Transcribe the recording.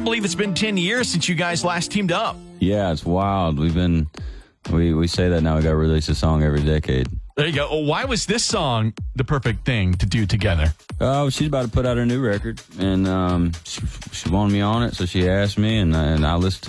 to believe it's been 10 years since you guys last teamed up. Yeah, it's wild. We say that now. We got to release a song every decade. There you go. Well, why was this song the perfect thing to do together? Oh, she's about to put out her new record, and she wanted me on it, so she asked me, and I listened to